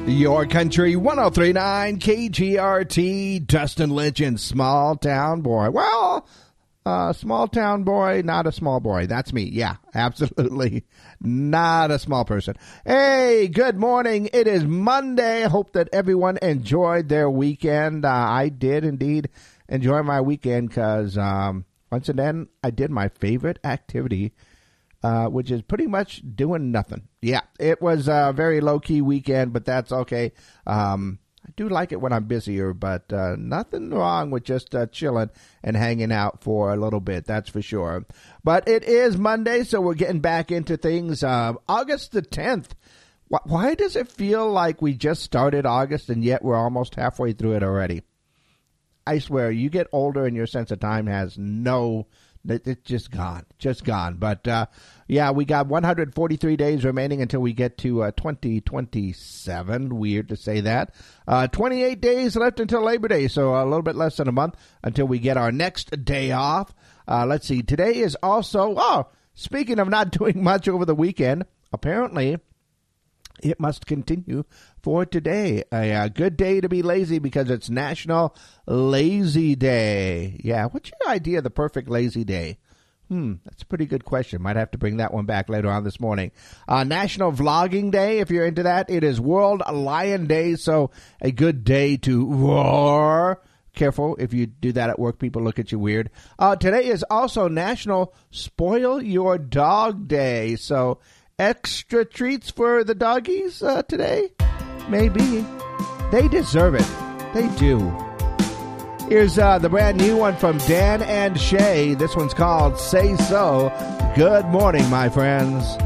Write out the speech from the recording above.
Your Country 103.9 KGRT, Dustin Lynch and Small Town Boy. Well, small town boy, not a small boy. That's me. Yeah, absolutely not a small person. Hey, good morning. It is Monday. I hope that everyone enjoyed their weekend. I did indeed enjoy my weekend because once again, I did my favorite activity, which is pretty much doing nothing. Yeah, it was a very low-key weekend, but that's okay. I do like it when I'm busier, but nothing wrong with just chilling and hanging out for a little bit, that's for sure. But it is Monday, so we're getting back into things. August the 10th. Why does it feel like we just started August and yet we're almost halfway through it already? I swear, you get older and your sense of time has it's just gone. But, yeah, we got 143 days remaining until we get to 2027. Weird to say that. 28 days left until Labor Day, so a little bit less than a month until we get our next day off. Let's see. Today is also, speaking of not doing much over the weekend, apparently it must continue for today. A good day to be lazy because it's National Lazy Day. Yeah, what's your idea of the perfect lazy day? That's a pretty good question. Might have to bring that one back later on this morning. National Vlogging Day, if you're into that. It is World Lion Day, so a good day to roar. Careful, if you do that at work, people look at you weird. Today is also National Spoil Your Dog Day, so extra treats for the doggies today? Maybe. They deserve it. They do. Here's the brand new one from Dan and Shay. This one's called Say So. Good morning, my friends.